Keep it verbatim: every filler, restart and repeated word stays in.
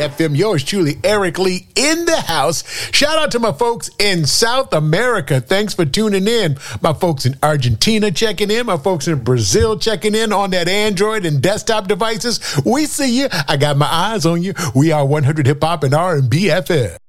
F M. Yours truly, Eric Lee, in the house. Shout out to my folks in South America. Thanks for tuning in. My folks in Argentina checking in. My folks in Brazil checking in on that Android and desktop devices. We see you. I got my eyes on you. We are one hundred Hip Hop and R and B F M.